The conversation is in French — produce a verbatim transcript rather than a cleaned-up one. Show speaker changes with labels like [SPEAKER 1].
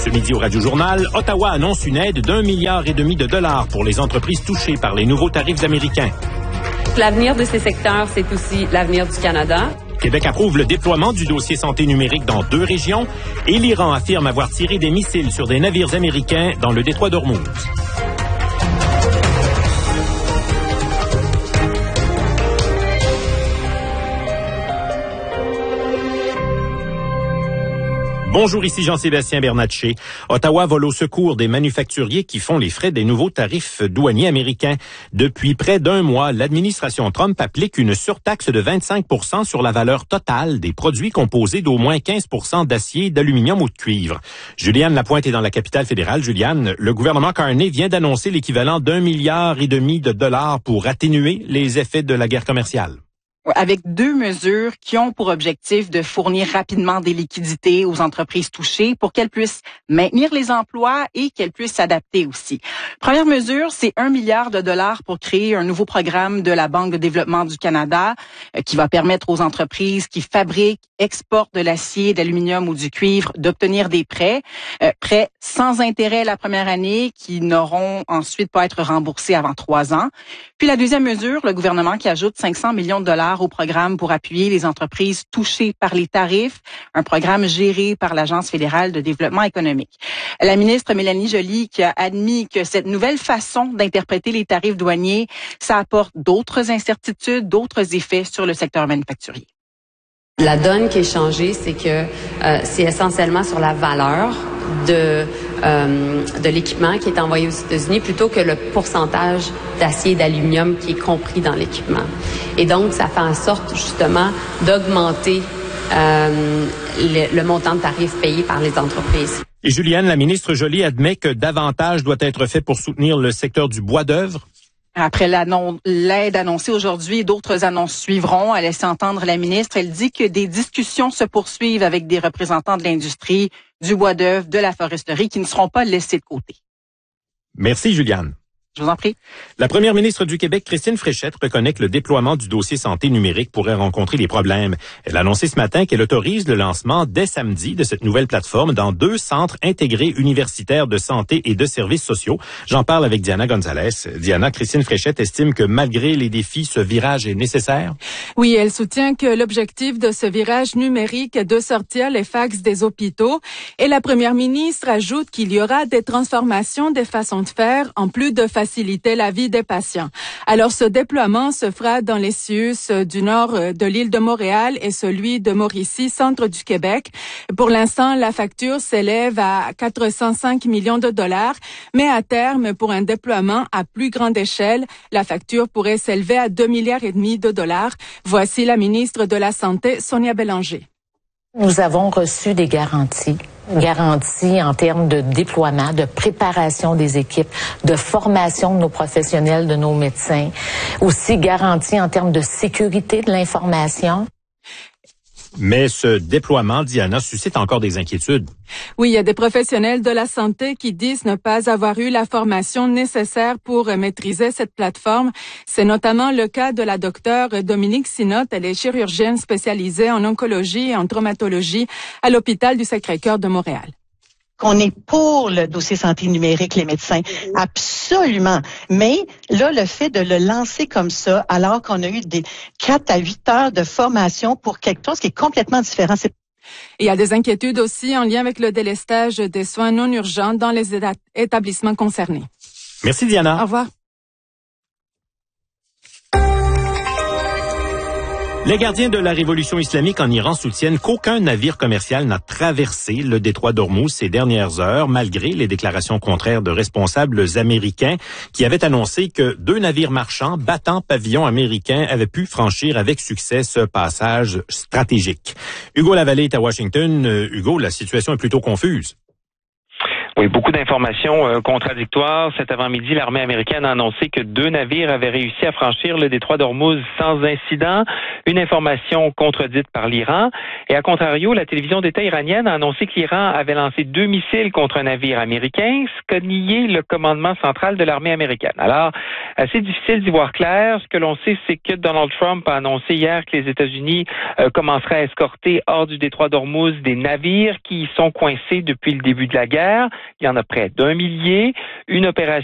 [SPEAKER 1] Ce midi au Radio-Journal, Ottawa annonce une aide d'un milliard et demi de dollars pour les entreprises touchées par les nouveaux tarifs américains.
[SPEAKER 2] L'avenir de ces secteurs, c'est aussi l'avenir du Canada.
[SPEAKER 1] Québec approuve le déploiement du dossier santé numérique dans deux régions et l'Iran affirme avoir tiré des missiles sur des navires américains dans le détroit d'Ormuz. Bonjour, ici Jean-Sébastien Bernatchez. Ottawa vole au secours des manufacturiers qui font les frais des nouveaux tarifs douaniers américains. Depuis près d'un mois, l'administration Trump applique une surtaxe de vingt-cinq pour cent sur la valeur totale des produits composés d'au moins quinze pour cent d'acier, d'aluminium ou de cuivre. Juliane Lapointe est dans la capitale fédérale. Juliane, le gouvernement Carney vient d'annoncer l'équivalent d'un milliard et demi de dollars pour atténuer les effets de la guerre commerciale.
[SPEAKER 3] Avec deux mesures qui ont pour objectif de fournir rapidement des liquidités aux entreprises touchées pour qu'elles puissent maintenir les emplois et qu'elles puissent s'adapter aussi. Première mesure, c'est un milliard de dollars pour créer un nouveau programme de la Banque de développement du Canada euh, qui va permettre aux entreprises qui fabriquent, exportent de l'acier, d'aluminium ou du cuivre d'obtenir des prêts, euh, prêts sans intérêt la première année qui n'auront ensuite pas à être remboursés avant trois ans. Puis la deuxième mesure, le gouvernement qui ajoute cinq cents millions de dollars au programme pour appuyer les entreprises touchées par les tarifs, un programme géré par l'Agence fédérale de développement économique. La ministre Mélanie Joly qui a admis que cette nouvelle façon d'interpréter les tarifs douaniers, ça apporte d'autres incertitudes, d'autres effets sur le secteur manufacturier.
[SPEAKER 2] La donne qui est changée, c'est que euh, c'est essentiellement sur la valeur de euh, de l'équipement qui est envoyé aux États-Unis plutôt que le pourcentage d'acier et d'aluminium qui est compris dans l'équipement. Et donc, ça fait en sorte justement d'augmenter euh, le, le montant de tarifs payés par les entreprises.
[SPEAKER 1] Et Juliane, la ministre Joly admet que davantage doit être fait pour soutenir le secteur du bois d'œuvre.
[SPEAKER 3] Après l'aide annoncée aujourd'hui, d'autres annonces suivront. Elle laisse entendre la ministre. Elle dit que des discussions se poursuivent avec des représentants de l'industrie, du bois d'œuvre, de la foresterie, qui ne seront pas laissés de côté.
[SPEAKER 1] Merci, Juliane.
[SPEAKER 3] Je vous en prie.
[SPEAKER 1] La première ministre du Québec, Christine Fréchette, reconnaît que le déploiement du dossier santé numérique pourrait rencontrer des problèmes. Elle a annoncé ce matin qu'elle autorise le lancement dès samedi de cette nouvelle plateforme dans deux centres intégrés universitaires de santé et de services sociaux. J'en parle avec Diana Gonzalez. Diana, Christine Fréchette estime que malgré les défis, ce virage est nécessaire.
[SPEAKER 4] Oui, elle soutient que l'objectif de ce virage numérique est de sortir les fax des hôpitaux. Et la première ministre ajoute qu'il y aura des transformations des façons de faire en plus de faciliter la vie des patients. Alors, ce déploiement se fera dans les C I U S du nord de l'île de Montréal et celui de Mauricie, centre du Québec. Pour l'instant, la facture s'élève à quatre cent cinq millions de dollars, mais à terme, pour un déploiement à plus grande échelle, la facture pourrait s'élever à deux milliards et demi de dollars. Voici la ministre de la Santé, Sonia Bélanger.
[SPEAKER 5] Nous avons reçu des garanties. Garantie en termes de déploiement, de préparation des équipes, de formation de nos professionnels, de nos médecins. Aussi garantie en termes de sécurité de l'information.
[SPEAKER 1] Mais ce déploiement, Diana, suscite encore des inquiétudes.
[SPEAKER 4] Oui, il y a des professionnels de la santé qui disent ne pas avoir eu la formation nécessaire pour maîtriser cette plateforme. C'est notamment le cas de la docteure Dominique Sinotte. Elle est chirurgienne spécialisée en oncologie et en traumatologie à l'hôpital du Sacré-Cœur de Montréal.
[SPEAKER 6] Qu'on est pour le dossier santé numérique, les médecins. Absolument. Mais là, le fait de le lancer comme ça, alors qu'on a eu des quatre à huit heures de formation pour quelque chose qui est complètement différent, c'est
[SPEAKER 4] Il y a des inquiétudes aussi en lien avec le délestage des soins non urgents dans les établissements concernés.
[SPEAKER 1] Merci, Diana.
[SPEAKER 4] Au revoir.
[SPEAKER 1] Les gardiens de la révolution islamique en Iran soutiennent qu'aucun navire commercial n'a traversé le détroit d'Ormuz ces dernières heures, malgré les déclarations contraires de responsables américains qui avaient annoncé que deux navires marchands battant pavillon américain avaient pu franchir avec succès ce passage stratégique. Hugo Lavallée est à Washington. Hugo, la situation est plutôt confuse.
[SPEAKER 7] Oui, beaucoup d'informations euh, contradictoires. Cet avant-midi, l'armée américaine a annoncé que deux navires avaient réussi à franchir le détroit d'Ormuz sans incident. Une information contredite par l'Iran. Et à contrario, la télévision d'État iranienne a annoncé que l'Iran avait lancé deux missiles contre un navire américain, ce qu'a nié le commandement central de l'armée américaine. Alors, assez difficile d'y voir clair. Ce que l'on sait, c'est que Donald Trump a annoncé hier que les États-Unis euh, commenceraient à escorter hors du détroit d'Ormuz des navires qui y sont coincés depuis le début de la guerre. Il y en a près d'un millier. Une opération